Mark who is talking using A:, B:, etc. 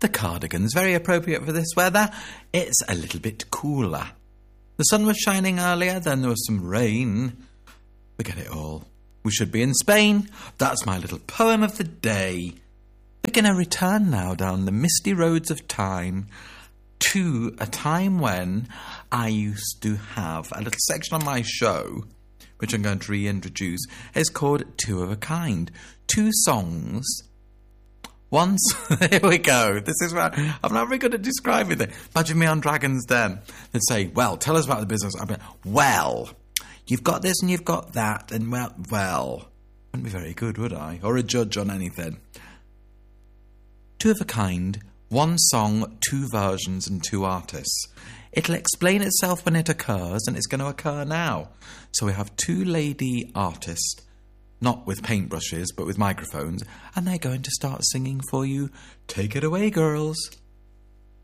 A: the cardigans, very appropriate for this weather. It's a little bit cooler. The sun was shining earlier, then there was some rain. Forget it all. We should be in Spain. That's my little poem of the day. We're going to return now down the misty roads of time to a time when I used to have a little section on my show, which I'm going to reintroduce. It's called Two of a Kind. 2 songs. Once, here we go. This is where I'm not very good at describing it. Imagine me on Dragon's Den. They'd say, well, tell us about the business. I'd be like, well, you've got this and you've got that. And well, wouldn't be very good, would I? Or a judge on anything. 2 of a Kind. 1 song, 2 versions and 2 artists. It'll explain itself when it occurs, and it's going to occur now. So we have 2 lady artists, not with paintbrushes, but with microphones, and they're going to start singing for you. Take it away, girls.